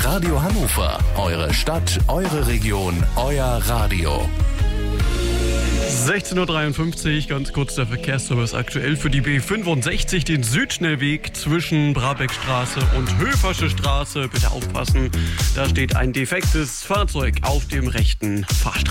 Radio Hannover. Eure Stadt, eure Region, euer Radio. 16:53 Uhr, ganz kurz der Verkehrsservice aktuell für die B65, den Südschnellweg zwischen Brabeckstraße und Höfersche Straße. Bitte aufpassen, da steht ein defektes Fahrzeug auf dem rechten Fahrstreifen.